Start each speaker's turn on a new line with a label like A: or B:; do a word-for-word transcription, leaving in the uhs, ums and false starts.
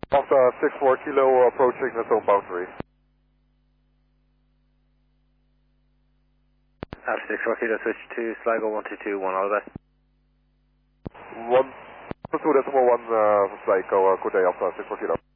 A: Alpha six four kilo approaching the zone boundary.
B: Alpha six four kilo, switch to Sligo one two two one, all the best.
A: one two decimal one uh, Sligo, uh, good day, Alpha six four kilo.